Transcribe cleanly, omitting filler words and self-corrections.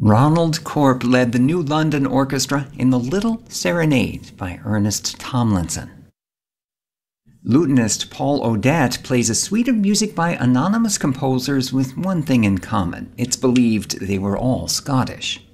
Ronald Corp led the New London Orchestra in The Little Serenade by Ernest Tomlinson. Lutenist Paul Odette plays a suite of music by anonymous composers with one thing in common. It's believed they were all Scottish.